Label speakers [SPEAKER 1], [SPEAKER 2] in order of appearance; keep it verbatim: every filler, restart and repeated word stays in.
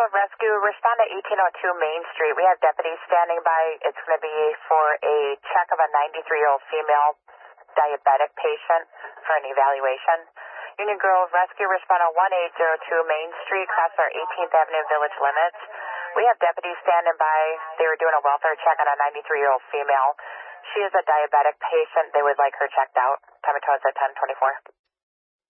[SPEAKER 1] Grove Rescue, respond to eighteen oh two Main Street. We have deputies standing by. It's going to be for a check of a ninety-three-year-old female diabetic patient for an evaluation. Union Grove Rescue, respond to eighteen oh two Main Street, across our eighteenth Avenue village limits. We have deputies standing by. They were doing a welfare check on a ninety-three-year-old female. She is a diabetic patient. They would like her checked out. Time of tow is at ten twenty-four.